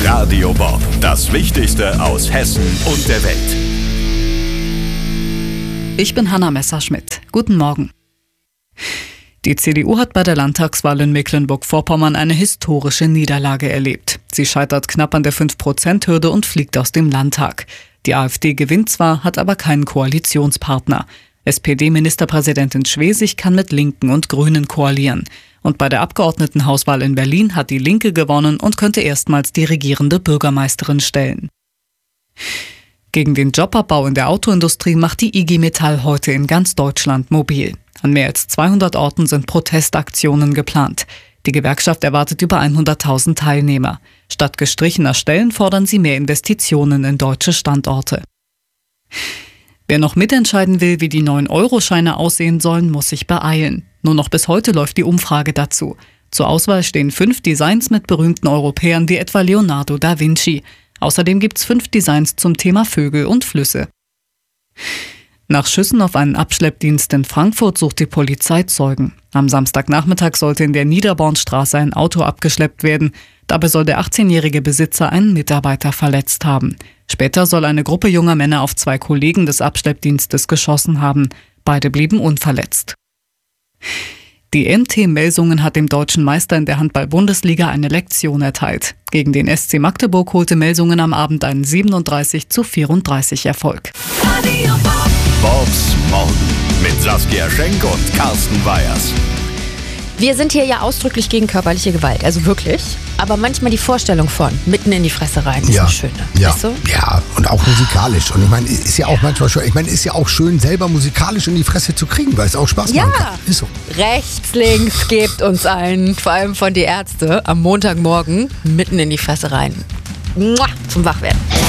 Radio Bob, das Wichtigste aus Hessen und der Welt. Ich bin Hanna Messerschmidt. Guten Morgen. Die CDU hat bei der Landtagswahl in Mecklenburg-Vorpommern eine historische Niederlage erlebt. Sie scheitert knapp an der 5%-Hürde und fliegt aus dem Landtag. Die AfD gewinnt zwar, hat aber keinen Koalitionspartner. SPD-Ministerpräsidentin Schwesig kann mit Linken und Grünen koalieren. Und bei der Abgeordnetenhauswahl in Berlin hat die Linke gewonnen und könnte erstmals die regierende Bürgermeisterin stellen. Gegen den Jobabbau in der Autoindustrie macht die IG Metall heute in ganz Deutschland mobil. An mehr als 200 Orten sind Protestaktionen geplant. Die Gewerkschaft erwartet über 100.000 Teilnehmer. Statt gestrichener Stellen fordern sie mehr Investitionen in deutsche Standorte. Wer noch mitentscheiden will, wie die neuen Euroscheine aussehen sollen, muss sich beeilen. Nur noch bis heute läuft die Umfrage dazu. Zur Auswahl stehen 5 Designs mit berühmten Europäern wie etwa Leonardo da Vinci. Außerdem gibt's 5 Designs zum Thema Vögel und Flüsse. Nach Schüssen auf einen Abschleppdienst in Frankfurt sucht die Polizei Zeugen. Am Samstagnachmittag sollte in der Niederbornstraße ein Auto abgeschleppt werden. Dabei soll der 18-jährige Besitzer einen Mitarbeiter verletzt haben. Später soll eine Gruppe junger Männer auf 2 Kollegen des Abschleppdienstes geschossen haben. Beide blieben unverletzt. Die MT Melsungen hat dem deutschen Meister in der Handball-Bundesliga eine Lektion erteilt. Gegen den SC Magdeburg holte Melsungen am Abend einen 37:34 Erfolg. Bobs Morgen mit Saskia Schenk und Carsten Weyers. Wir sind hier ja ausdrücklich gegen körperliche Gewalt, also wirklich. Aber manchmal die Vorstellung von mitten in die Fresse rein ist eine schöne. Ja, weißt du? ja, und auch musikalisch. Und ich meine, ist ja auch manchmal schön. Ich meine, ist ja auch schön, selber musikalisch in die Fresse zu kriegen, weil es auch Spaß machen kann. Ist so. Rechts, links, gebt uns einen, vor allem von die Ärzte, am Montagmorgen mitten in die Fresse rein. Mua, zum Wachwerden.